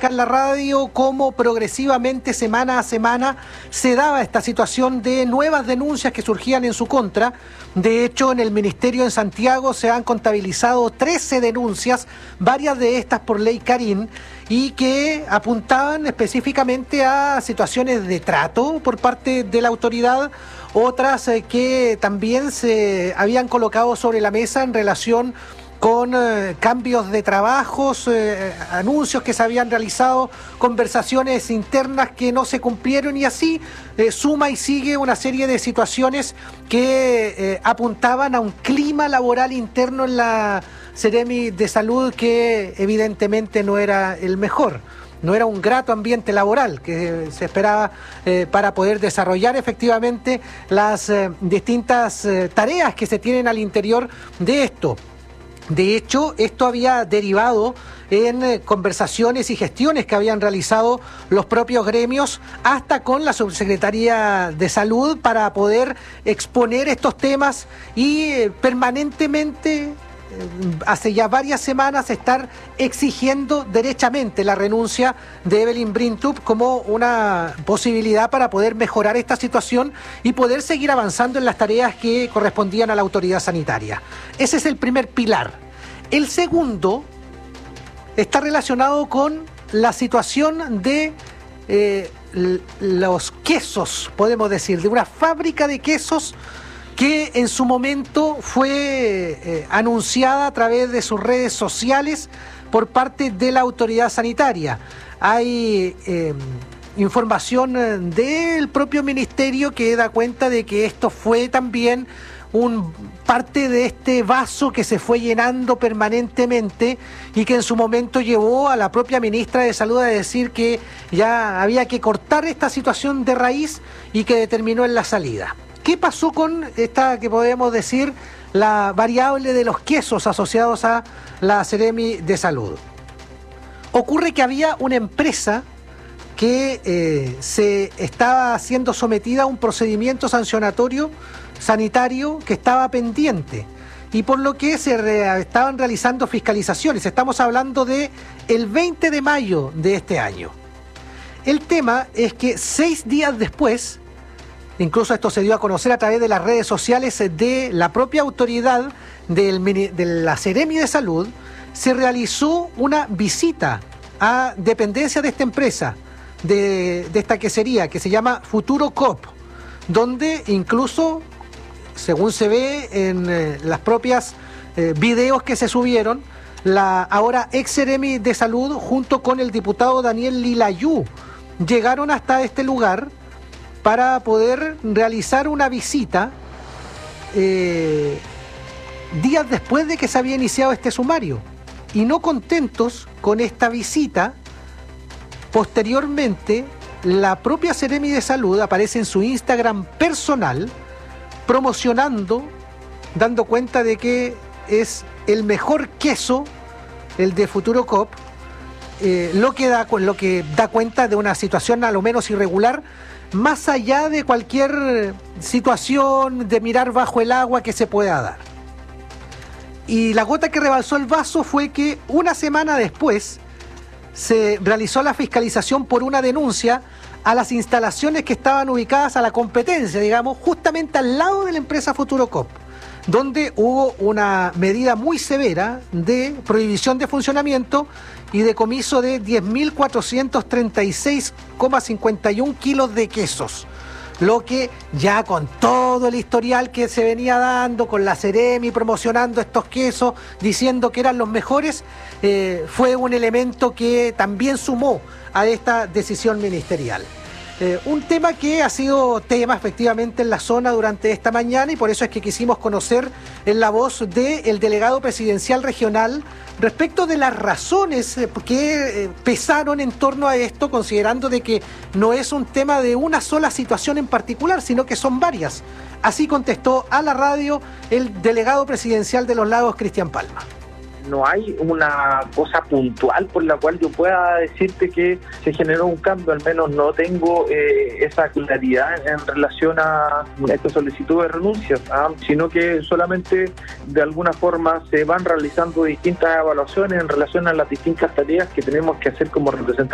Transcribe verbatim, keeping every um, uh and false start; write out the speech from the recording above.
acá en la radio cómo progresivamente, semana a semana, se daba esta situación de nuevas denuncias que surgían en su contra. De hecho, en el Ministerio en Santiago se han contabilizado trece denuncias, varias de estas por ley Karin, y que apuntaban específicamente a situaciones de trato por parte de la autoridad, otras eh, que también se habían colocado sobre la mesa en relación con eh, cambios de trabajos, eh, anuncios que se habían realizado, conversaciones internas que no se cumplieron, y así eh, suma y sigue una serie de situaciones que eh, apuntaban a un clima laboral interno en la Seremi de Salud que evidentemente no era el mejor. No era un grato ambiente laboral que se esperaba eh, para poder desarrollar efectivamente las eh, distintas eh, tareas que se tienen al interior de esto. De hecho, esto había derivado en eh, conversaciones y gestiones que habían realizado los propios gremios hasta con la Subsecretaría de Salud para poder exponer estos temas y eh, permanentemente, eh, hace ya varias semanas, estar exigiendo derechamente la renuncia de Evelyn Brintub como una posibilidad para poder mejorar esta situación y poder seguir avanzando en las tareas que correspondían a la autoridad sanitaria. Ese es el primer pilar. El segundo está relacionado con la situación de eh, los quesos, podemos decir, de una fábrica de quesos que en su momento fue eh, anunciada a través de sus redes sociales por parte de la autoridad sanitaria. Hay eh, información del propio ministerio que da cuenta de que esto fue también un parte de este vaso que se fue llenando permanentemente y que en su momento llevó a la propia ministra de Salud a decir que ya había que cortar esta situación de raíz y que determinó en la salida. ¿Qué pasó con esta, que podemos decir, la variable de los quesos asociados a la Seremi de Salud? Ocurre que había una empresa que eh, se estaba siendo sometida a un procedimiento sancionatorio sanitario que estaba pendiente y por lo que se re- estaban realizando fiscalizaciones. Estamos hablando de el veinte de mayo de este año. El tema es que seis días después, incluso esto se dio a conocer a través de las redes sociales de la propia autoridad del, de la Seremi de Salud, se realizó una visita a dependencia de esta empresa, de, de esta quesería que se llama Futuro Coop, donde incluso, según se ve en eh, las propias eh, videos que se subieron, la ahora ex Seremi de Salud junto con el diputado Daniel Lilayú llegaron hasta este lugar para poder realizar una visita eh, días después de que se había iniciado este sumario. Y no contentos con esta visita, posteriormente la propia Seremi de Salud aparece en su Instagram personal promocionando, dando cuenta de que es el mejor queso, el de Futuro Coop, eh, lo que da, lo que da cuenta de una situación a lo menos irregular, más allá de cualquier situación de mirar bajo el agua que se pueda dar. Y la gota que rebalsó el vaso fue que una semana después se realizó la fiscalización por una denuncia a las instalaciones que estaban ubicadas a la competencia, digamos, justamente al lado de la empresa Futuro Coop, donde hubo una medida muy severa de prohibición de funcionamiento y decomiso de diez mil cuatrocientos treinta y seis coma cincuenta y uno kilos de quesos. Lo que ya con todo el historial que se venía dando, con la Seremi promocionando estos quesos, diciendo que eran los mejores, eh, fue un elemento que también sumó a esta decisión ministerial. Eh, un tema que ha sido tema efectivamente en la zona durante esta mañana y por eso es que quisimos conocer en la voz del delegado presidencial regional respecto de las razones que eh, pesaron en torno a esto, considerando de que no es un tema de una sola situación en particular, sino que son varias. Así contestó a la radio el delegado presidencial de Los Lagos, Cristian Palma. No hay una cosa puntual por la cual yo pueda decirte que se generó un cambio, al menos no tengo eh, esa claridad en relación a esta solicitud de renuncia, ¿ah? Sino que solamente de alguna forma se van realizando distintas evaluaciones en relación a las distintas tareas que tenemos que hacer como representantes